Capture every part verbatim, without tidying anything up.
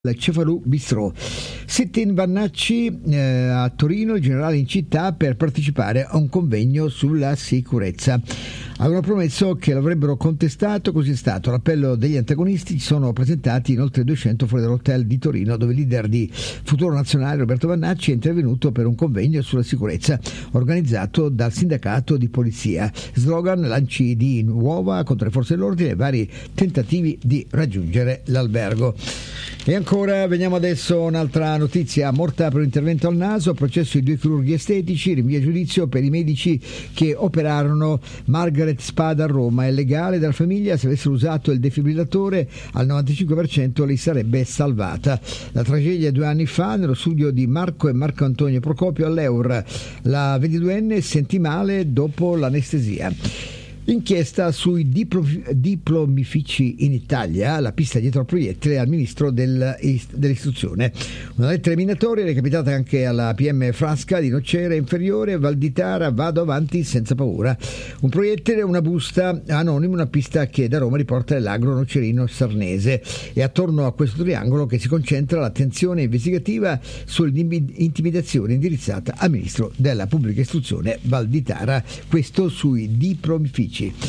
La Cefalù Bistrò. Sit-in Vannacci eh, a Torino, il generale in città per partecipare a un convegno sulla sicurezza. Avevano promesso che l'avrebbero contestato, così è stato. All'appello degli antagonisti ci sono presentati in oltre duecento fuori dall'hotel di Torino, dove il leader di Futuro Nazionale Roberto Vannacci è intervenuto per un convegno sulla sicurezza organizzato dal sindacato di polizia. Slogan: lanci di uova contro le forze dell'ordine e vari tentativi di raggiungere l'albergo. E ancora veniamo adesso a un'altra notizia: morta per un intervento al naso, processo di due chirurghi estetici, rinvio a giudizio per i medici che operarono Margaret Spada a Roma. È legale dalla famiglia, se avessero usato il defibrillatore al novantacinque per cento lei sarebbe salvata. La tragedia due anni fa nello studio di Marco e Marco Antonio Procopio all'Eur. La ventiduenne sentì male dopo l'anestesia. Inchiesta sui diplo- diplomifici in Italia, la pista dietro al proiettile al ministro del, dell'istruzione. Una lettera minatoria recapitata anche alla P M Frasca di Nocera Inferiore, Valditara, vado avanti senza paura. Un proiettile, una busta anonima, una pista che da Roma riporta l'agro nocerino sarnese. E attorno a questo triangolo che si concentra l'attenzione investigativa sull'intimidazione indirizzata al ministro della pubblica istruzione Valditara. Questo sui diplomifici.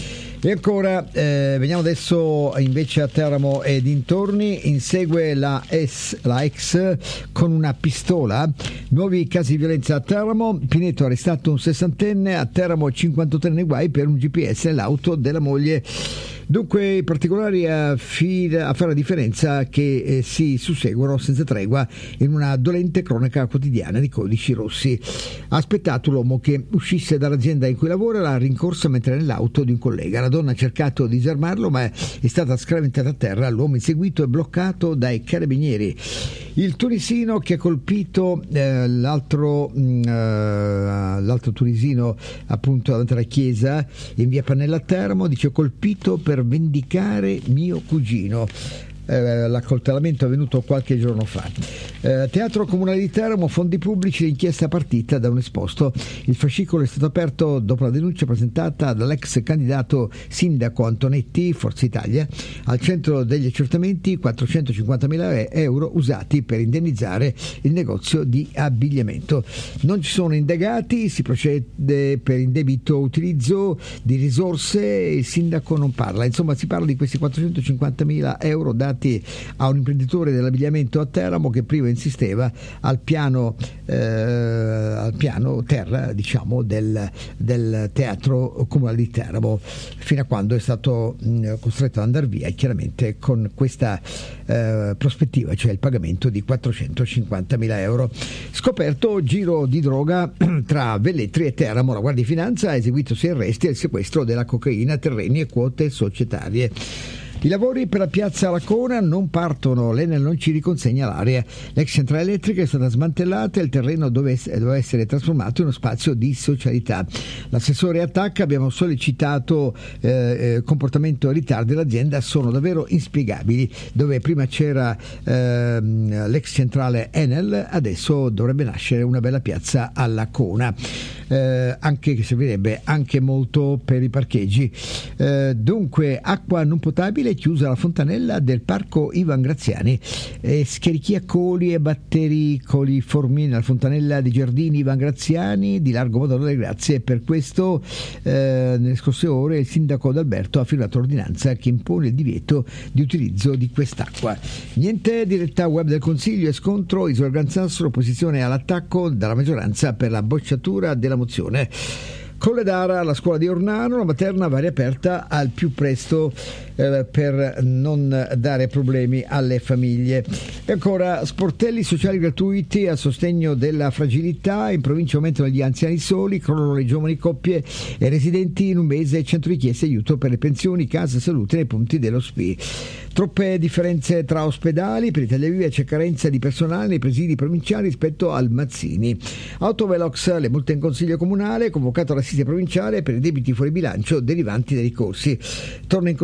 E ancora eh, veniamo adesso invece a Teramo e dintorni. Insegue la, S, la ex con una pistola. Nuovi casi di violenza a Teramo. Pineto ha arrestato un sessantenne, a Teramo cinquantottenne nei guai per un G P S nell'auto della moglie. Dunque i particolari a, fi- a fare la differenza che eh, si susseguono senza tregua in una dolente cronaca quotidiana di codici rossi. Ha aspettato l'uomo che uscisse dall'azienda in cui lavora, l'ha rincorsa mentre era nell'auto di un collega. La donna ha cercato di disarmarlo ma è stata scraventata a terra. L'uomo inseguito è bloccato dai carabinieri. Il tunisino che ha colpito eh, l'altro, mh, uh, l'altro tunisino appunto davanti alla chiesa in via Pannella a Teramo, dice: ho colpito per vendicare mio cugino. Eh, l'accoltellamento è avvenuto qualche giorno fa. Eh, Teatro Comunale di Teramo, fondi pubblici, l'inchiesta partita da un esposto. Il fascicolo è stato aperto dopo la denuncia presentata dall'ex candidato sindaco Antonetti, Forza Italia. Al centro degli accertamenti quattrocentocinquantamila euro usati per indennizzare il negozio di abbigliamento. Non ci sono indagati, si procede per indebito utilizzo di risorse, il sindaco non parla. Insomma, si parla di questi quattrocentocinquantamila euro dati a un imprenditore dell'abbigliamento a Teramo che prima insisteva al piano eh, al piano terra, diciamo, del, del Teatro Comunale di Teramo, fino a quando è stato mh, costretto ad andare via, e chiaramente con questa eh, prospettiva, cioè il pagamento di quattrocentocinquantamila euro. Scoperto giro di droga tra Velletri e Teramo. La Guardia di Finanza ha eseguito sei arresti e il sequestro della cocaina, terreni e quote societarie. I lavori per la piazza Lacona non partono, l'Enel non ci riconsegna l'area. L'ex centrale elettrica è stata smantellata e il terreno doveva essere trasformato in uno spazio di socialità. L'assessore attacca: abbiamo sollecitato eh, comportamento e ritardi dell'azienda, sono davvero inspiegabili. Dove prima c'era eh, l'ex centrale Enel, adesso dovrebbe nascere una bella piazza a Lacona, eh, anche che servirebbe anche molto per i parcheggi. Eh, dunque, acqua non potabile, chiusa la fontanella del parco Ivan Graziani, e schierichiacoli e batteri coliformi nella fontanella dei giardini Ivan Graziani di Largo Madonna delle Grazie. Per questo eh, nelle scorse ore il sindaco D'Alberto ha firmato l'ordinanza che impone il divieto di utilizzo di quest'acqua. Niente diretta web del Consiglio e scontro Isola Gran Sasso, opposizione all'attacco dalla maggioranza per la bocciatura della mozione. Colledara, la scuola di Ornano, la materna va riaperta al più presto eh, per non dare problemi alle famiglie. E ancora sportelli sociali gratuiti a sostegno della fragilità. In provincia aumentano gli anziani soli, crollano le giovani coppie e residenti. In un mese centro richieste aiuto per le pensioni, casa, salute nei punti dello S P I. Troppe differenze tra ospedali, per Italia Viva c'è carenza di personale nei presidi provinciali rispetto al Mazzini. Autovelox, le multe in consiglio comunale, convocato l'assise provinciale per i debiti fuori bilancio derivanti dai ricorsi. Torna in consiglio provinciale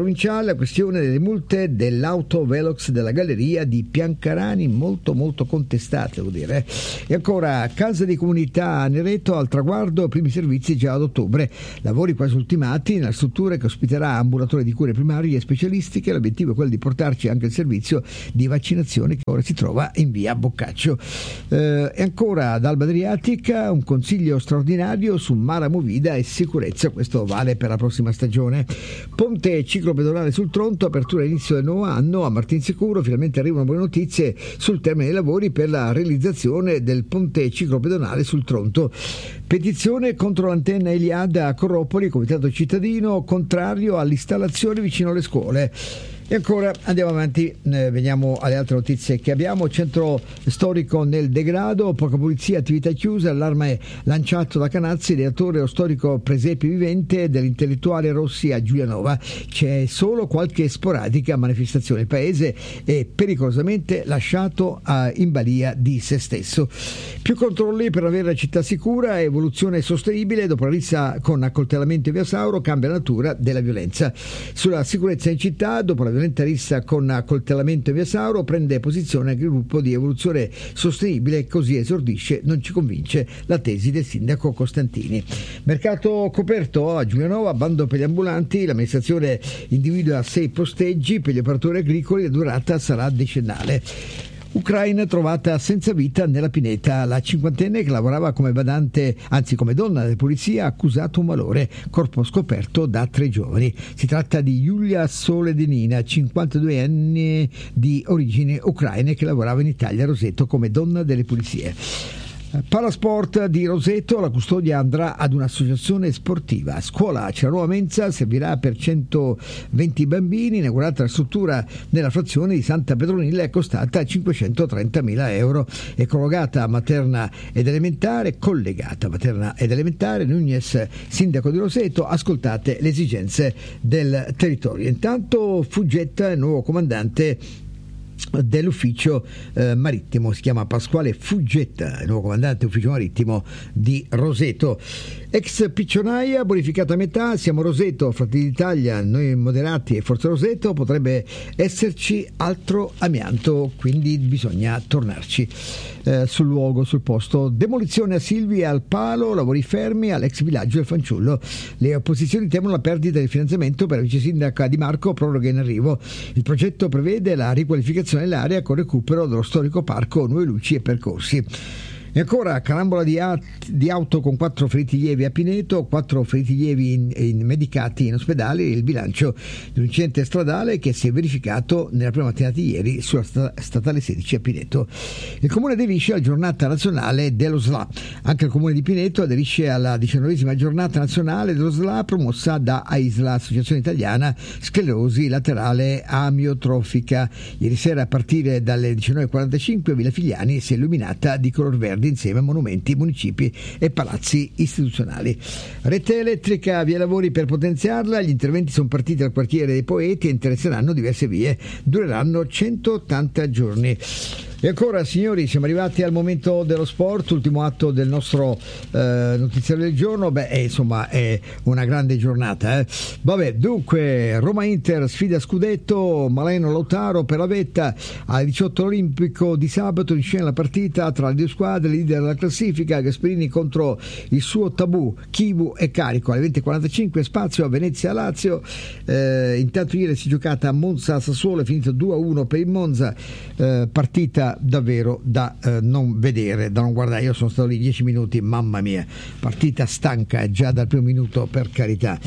provinciale la questione delle multe dell'auto Velox della galleria di Piancarani, molto molto contestate, devo dire. E ancora, casa di comunità a Nereto al traguardo, primi servizi già ad ottobre, lavori quasi ultimati nella struttura che ospiterà ambulatori di cure primarie e specialistiche. L'obiettivo è quello di portarci anche il servizio di vaccinazione che ora si trova in via Boccaccio. Eh, e ancora, ad Alba Adriatica un consiglio straordinario su Mara Movida e sicurezza, questo vale per la prossima stagione. Ponte ciclopedonale sul Tronto, apertura all'inizio del nuovo anno a Martinsicuro, finalmente arrivano buone notizie sul termine dei lavori per la realizzazione del ponte ciclopedonale sul Tronto. Petizione contro l'antenna Eliade a Corropoli, comitato cittadino contrario all'installazione vicino alle scuole. E ancora andiamo avanti, eh, veniamo alle altre notizie che abbiamo. Centro storico nel degrado, poca pulizia, attività chiuse, allarme lanciato da Canazzi, ideatore o storico presepe vivente dell'intellettuale Rossi a Giulianova. C'è solo qualche sporadica manifestazione, il paese è pericolosamente lasciato a, in balia di se stesso. Più controlli per avere la città sicura, evoluzione sostenibile, dopo la rissa con accoltellamento e via Sauro cambia la natura della violenza. Sulla sicurezza in città, dopo la violenta rissa con accoltellamento e via Sauro, prende posizione anche il gruppo di evoluzione sostenibile, così esordisce non ci convince la tesi del sindaco Costantini. Mercato coperto a Giulianova, bando per gli ambulanti, l'amministrazione individua sei posteggi per gli operatori agricoli, la durata sarà decennale. Ucraina trovata senza vita nella pineta. La cinquantenne che lavorava come badante, anzi come donna della polizia, ha accusato un malore, corpo scoperto da tre giovani. Si tratta di Yulia Soledinina, cinquantadue anni, di origini ucraine, che lavorava in Italia a Roseto come donna delle pulizie. Palasport di Roseto, la custodia andrà ad un'associazione sportiva. A scuola c'è la nuova mensa, servirà per centoventi bambini, inaugurata la struttura nella frazione di Santa Petronilla, è costata cinquecentotrentamila euro. È collegata materna ed elementare, collegata materna ed elementare. Nunez, sindaco di Roseto, ascoltate le esigenze del territorio. Intanto Fuggetta, il nuovo comandante dell'ufficio eh, marittimo, si chiama Pasquale Fuggetta, il nuovo comandante ufficio marittimo di Roseto. Ex piccionaia bonificata a metà, siamo Roseto, Fratelli d'Italia, noi moderati e Forza Roseto, potrebbe esserci altro amianto, quindi bisogna tornarci eh, sul luogo, sul posto. Demolizione a Silvia al palo, lavori fermi all'ex villaggio del Fanciullo. Le opposizioni temono la perdita del finanziamento per la vice sindaca Di Marco, proroga in arrivo. Il progetto prevede la riqualificazione dell'area con recupero dello storico parco, nuove luci e percorsi. E ancora carambola di, a- di auto con quattro feriti lievi a Pineto, quattro feriti lievi in, in medicati in ospedale, il bilancio di un incidente stradale che si è verificato nella prima mattinata di ieri sulla sta- statale sedici a Pineto. Il comune aderisce alla giornata nazionale dello S L A. Anche il comune di Pineto aderisce alla diciannovesima giornata nazionale dello S L A promossa da AISLA, Associazione Italiana Sclerosi Laterale Amiotrofica. Ieri sera a partire dalle diciannove e quarantacinque Villa Figliani si è illuminata di color verde insieme a monumenti, municipi e palazzi istituzionali. Rete elettrica, via lavori per potenziarla, gli interventi sono partiti dal quartiere dei Poeti e interesseranno diverse vie, dureranno centottanta giorni. E ancora, signori, siamo arrivati al momento dello sport, ultimo atto del nostro eh, notiziario del giorno. Beh, è, insomma, è una grande giornata. Eh. Vabbè, dunque, Roma-Inter, sfida scudetto, Maleno Lautaro per la vetta, alle diciotto Olimpico di sabato in scena la partita tra le due squadre, leader della classifica, Gasperini contro il suo tabù, Chivu e Carico, alle venti e quarantacinque Spazio a Venezia-Lazio. Eh, intanto ieri si è giocata a Monza-Sassuolo, è finito due a uno per il Monza, eh, partita davvero da eh, non vedere, da non guardare. Io sono stato lì dieci minuti, mamma mia, partita stanca già dal primo minuto, per carità.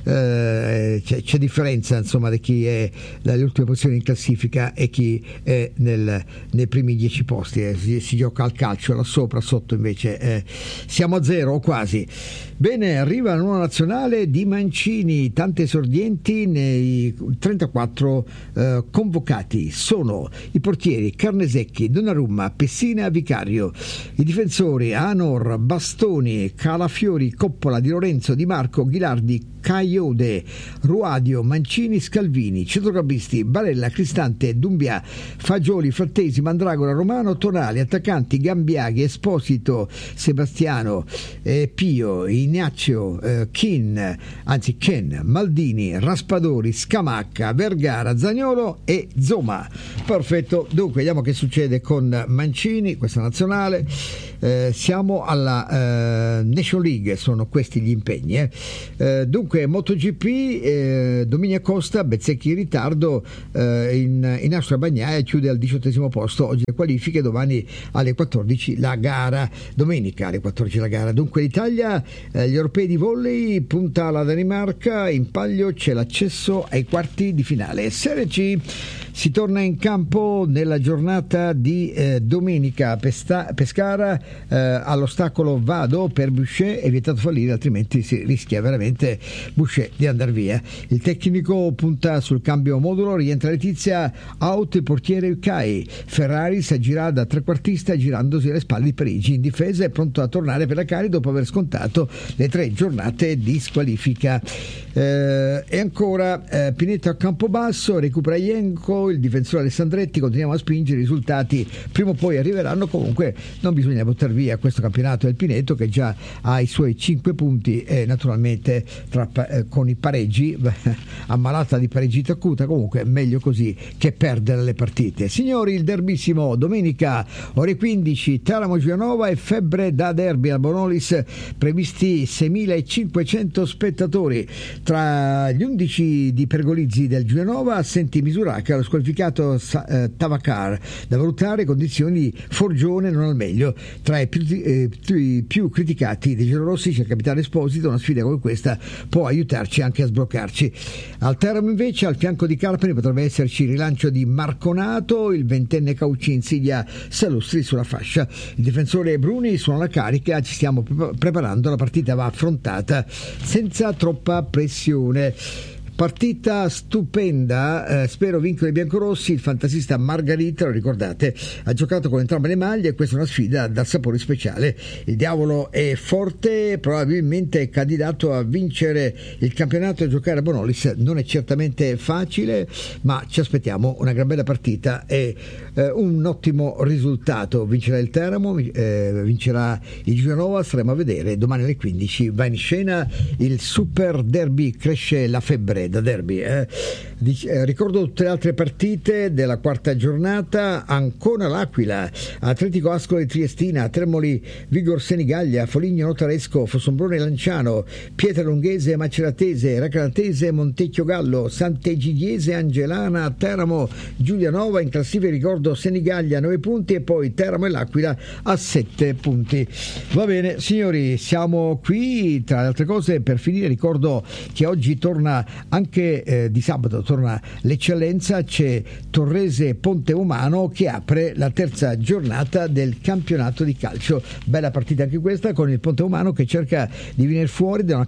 Eh, c'è, c'è differenza insomma di chi è dalle ultime posizioni in classifica e chi è nel, nei primi dieci posti. Eh, si, si gioca al calcio, là sopra, sotto invece eh, siamo a zero o quasi. Bene, arriva la nuova nazionale di Mancini, tante esordienti nei trentaquattro eh, convocati. Sono i portieri Carnesecchi, attaccanti Donnarumma, Pessina, Vicario. I difensori Anor, Bastoni, Calafiori, Coppola, Di Lorenzo, Di Marco, Ghilardi, Caiode, Ruadio, Mancini, Scalvini. Centrocampisti Barella, Cristante, Dumbia, Fagioli, Frattesi, Mandragora, Romano, Tonali. Attaccanti Gambiaghi, Esposito, Sebastiano, eh, Pio, Ignazio, eh, Kin, anzi Ken, Maldini, Raspadori, Scamacca, Vergara, Zaniolo e Zoma. Perfetto. Dunque vediamo che succede con Mancini, questa nazionale. Eh, siamo alla eh, Nation League, sono questi gli impegni. Eh. Eh, dunque MotoGP, eh, Dominia Costa, Bezzecchi in ritardo eh, in, in Austria Bagnaia, chiude al diciottesimo posto. Oggi le qualifiche, domani alle quattordici la gara, domenica alle quattordici la gara. Dunque l'Italia, eh, gli europei di volley, punta alla Danimarca, in palio c'è l'accesso ai quarti di finale. Serie C, si torna in campo nella giornata di eh, domenica. Pesta- Pescara eh, all'ostacolo Vado per Boucher, è vietato fallire, altrimenti si rischia veramente Boucher di andare via. Il tecnico punta sul cambio modulo, rientra Letizia, out il portiere Ucai. Ferrari si aggira da trequartista girandosi alle spalle di Parigi. In difesa è pronto a tornare per la Cari dopo aver scontato le tre giornate di squalifica. Eh, e ancora eh, Pineto a Campobasso, recupera Ienco, il difensore Alessandretti. Continuiamo a spingere, i risultati prima o poi arriveranno. Comunque non bisogna buttare via questo campionato del Pineto, che già ha i suoi cinque punti e naturalmente tra, eh, con i pareggi ammalata di pareggita acuta. Comunque meglio così che perdere le partite. Signori, il derbissimo domenica ore quindici, Teramo Gianova e febbre da derby al Bonolis, previsti seimilacinquecento spettatori. Tra gli undici di Pergolizzi del Gianova, assenti Misuracca, lo squalificato eh, Tavacar, da valutare condizioni Forgione non al meglio. Tra i più, eh, i più criticati dei giallorossi c'è il capitano Esposito. Una sfida come questa può aiutarci anche a sbloccarci. Al Teramo invece, al fianco di Carpani, potrebbe esserci il rilancio di Marconato, il ventenne Caucci insidia Salustri sulla fascia. Il difensore Bruni suona la carica, ci stiamo pre- preparando, la partita va affrontata senza troppa pressione. Partita stupenda, eh, spero vincono i biancorossi. Il fantasista Margarita, lo ricordate, ha giocato con entrambe le maglie e questa è una sfida dal sapore speciale. Il diavolo è forte, probabilmente è candidato a vincere il campionato e giocare a Bonolis non è certamente facile, ma ci aspettiamo una gran bella partita e eh, un ottimo risultato. Vincerà il Teramo, eh, vincerà il Gianova, staremo a vedere. Domani alle quindici va in scena il Super Derby, cresce la febbre da derby. Eh. Dic- eh, ricordo tutte le altre partite della quarta giornata: Ancona L'Aquila, Atletico Ascoli Triestina, Termoli Vigor Senigallia, Foligno Notaresco, Fossombrone Lanciano, Pietra Lunghese Maceratese, Racanatese Montecchio Gallo, Sant'Egidiese Angelana, Teramo Giulianova. In classifica ricordo Senigallia nove punti e poi Teramo e L'Aquila a sette punti. Va bene signori, siamo qui. Tra le altre cose, per finire, ricordo che oggi torna anche eh, di sabato torna l'eccellenza, c'è Torrese Ponte Umano che apre la terza giornata del campionato di calcio. Bella partita anche questa, con il Ponte Umano che cerca di venire fuori da una